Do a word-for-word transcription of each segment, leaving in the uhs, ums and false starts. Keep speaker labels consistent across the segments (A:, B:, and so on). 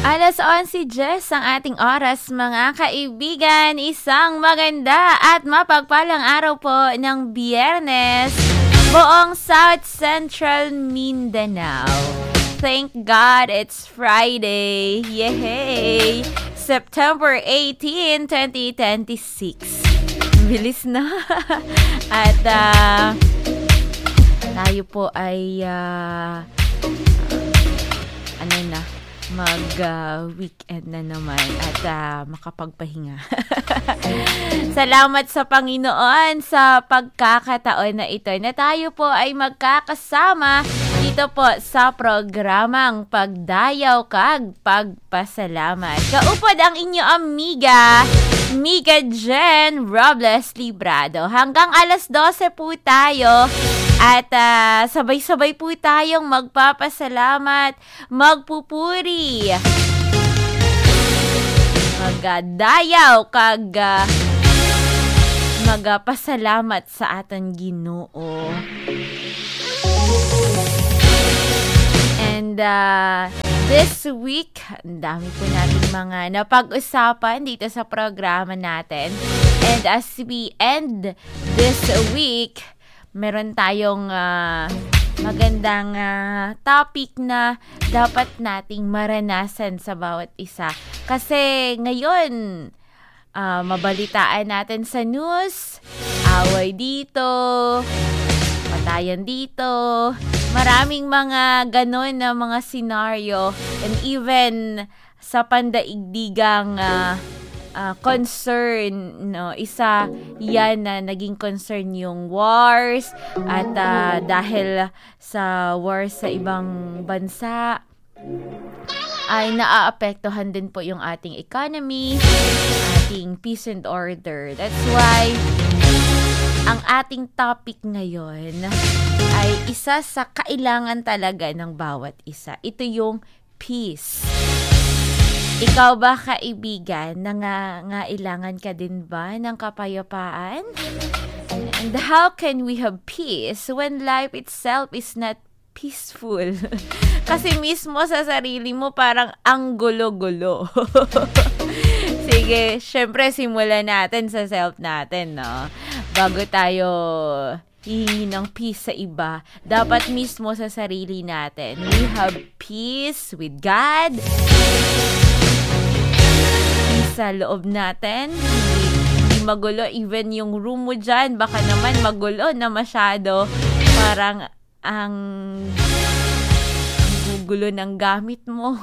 A: Alas onse Jess ang ating oras, mga kaibigan. Isang maganda at mapagpalang araw po ng Biyernes, buong South Central Mindanao. Thank God it's Friday. Yay! September eighteenth, twenty twenty-six. Bilis na. At uh, tayo po ay uh, ano na, mag-weekend uh, na naman at uh, makapagpahinga. Salamat sa Panginoon sa pagkakataon na ito na tayo po ay magkakasama dito po sa programang Pagdayaw Kag Pagpasalamat. Kaupod ang inyong amiga, Miga Jen Robles Librado. Hanggang alas dose po tayo. At uh, sabay-sabay po tayong magpapasalamat, magpupuri, magdayaw kag uh, magpasalamat sa aton Ginoo. And uh, this week, ang dami po natin mga napag-usapan dito sa programa natin. And as we end this week, meron tayong uh, magandang uh, topic na dapat nating maranasan sa bawat isa. Kasi ngayon, uh, mabalitaan natin sa news, away dito, patayan dito, maraming mga ganon na mga senaryo, and even sa pandaigdigang uh, Uh, concern, no, isa yan na naging concern yung wars at uh, dahil sa wars sa ibang bansa ay naaapektuhan din po yung ating economy, ating peace and order. That's why ang ating topic ngayon ay isa sa kailangan talaga ng bawat isa. Ito yung peace. Ikaw ba, kaibigan, nangangailangan ka din ba ng kapayapaan? And how can we have peace when life itself is not peaceful? Kasi mismo sa sarili mo parang ang gulo-gulo. Sige, syempre simulan natin sa self natin, no? Bago tayo hihingi ng peace sa iba, dapat mismo sa sarili natin, we have peace with God, sa loob natin, hindi, hindi magulo. Even yung room mo dyan, baka naman magulo na masyado. Parang ang, ang gugulo ng gamit mo.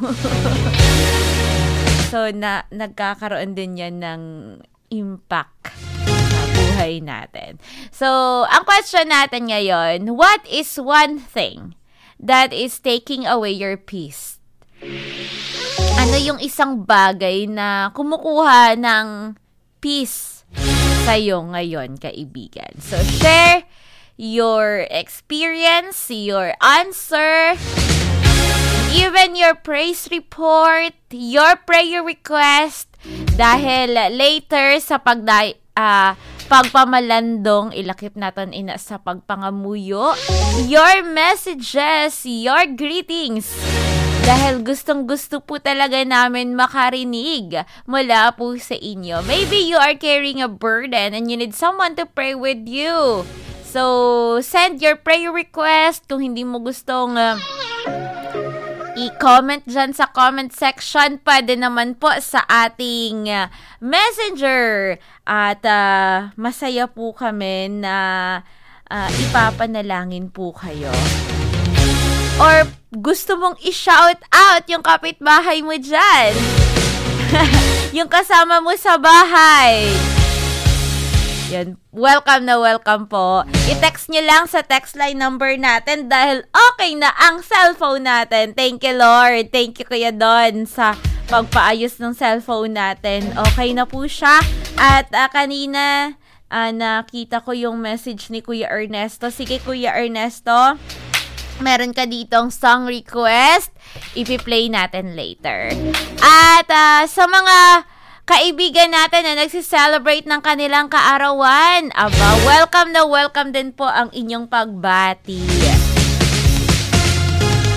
A: So, na, nagkakaroon din yan ng impact sa buhay natin. So, ang question natin ngayon, what is one thing that is taking away your peace? Ano yung isang bagay na kumukuha ng peace sa'yo ngayon, kaibigan? So, share your experience, your answer, even your praise report, your prayer request, dahil later sa pagday, uh, pagpamalandong, ilakip natin ina sa pagpangamuyo, your messages, your greetings, dahil gustong-gusto po talaga namin makarinig mula po sa inyo. Maybe you are carrying a burden and you need someone to pray with you. So, send your prayer request. Kung hindi mo gustong uh, i-comment dyan sa comment section, pwede naman po sa ating uh, messenger. At uh, masaya po kami na uh, ipapanalangin po kayo. Or gusto mong i-shout out yung kapitbahay mo dyan. Yung kasama mo sa bahay. Yan. Welcome na welcome po. I-text nyo lang sa text line number natin dahil okay na ang cellphone natin. Thank you, Lord. Thank you, Kuya Don, sa pagpaayos ng cellphone natin. Okay na po siya. At uh, kanina, uh, nakita ko yung message ni Kuya Ernesto. Sige, Kuya Ernesto, meron ka ditong song request, ipi-play natin later. At uh, sa mga kaibigan natin na nagsi-celebrate ng kanilang kaarawan, aba, welcome na welcome din po ang inyong pagbati. Sa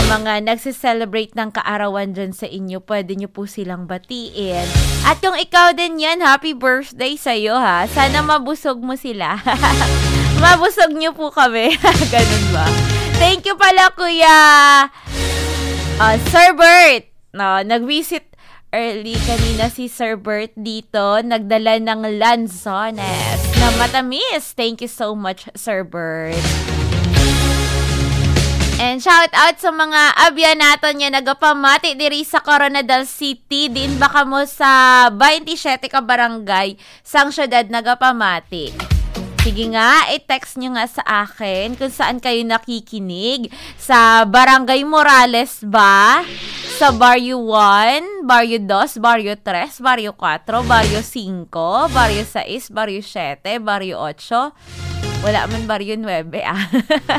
A: mga nagse-celebrate ng kaarawan dyan sa inyo, pwede nyo po silang batiin. At kung ikaw din yan, happy birthday sa'yo ha. Sana mabusog mo sila. Mabusog nyo po kami. Ganun ba? Thank you pala, Kuya uh, Sir Bert. No, nag-visit early kanina si Sir Bert dito. Nagdala ng lanzones na matamis. Thank you so much, Sir Bert. And shout out sa mga abyan natin nga nagapamati diri sa Coronadal City. Din baka mo sa twenty-seven ka barangay sang syudad nagapamati. Sige nga, i-text nyo nga sa akin kung saan kayo nakikinig. Sa Barangay Morales ba? Sa Barrio one, Barrio two, Barrio three, Barrio four, Barrio five, Barrio six, Barrio seven, Barrio eight. Wala man Barrio nine ah.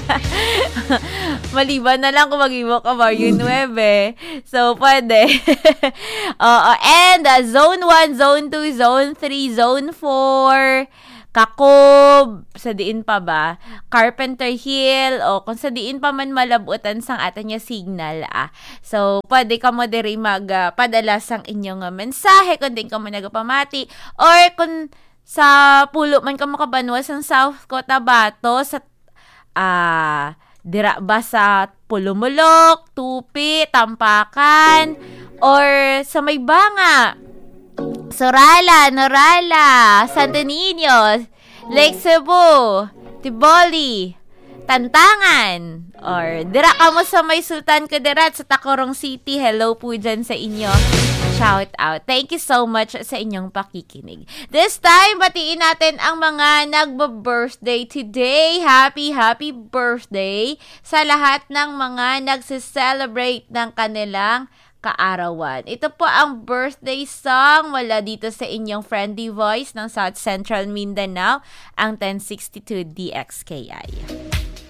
A: Maliban na lang kung mag-ibo ka Barrio nine. So, pwede. uh, and uh, Zone one, Zone two, Zone three, Zone four, Kakob, sa diin pa ba? Carpenter Hill, o kung sa diin pa man malabutan sang atin niya signal, ah. So, pwede ka mo diri magpadala uh, sang inyong uh, mensahe kung din ka mo nagapamati, or kung sa pulo man ka makabanwa sang South Cotabato, sa ah, uh, dira ba sa Pulumulok, Tupi, Tampakan, or sa may banga, Sorala, Norala, Santo Niño, Lake Cebu, Tiboli, Tantangan, or dira ka mo sa may Sultan Kudarat sa Tacorong City. Hello po dyan sa inyo. Shout out. Thank you so much sa inyong pakikinig. This time, batiin natin ang mga nagba-birthday today. Happy, happy birthday sa lahat ng mga nagse-celebrate ng kanilang kaarawan. Ito po ang birthday song mula dito sa inyong friendly voice ng South Central Mindanao, ang ten sixty-two D X K I.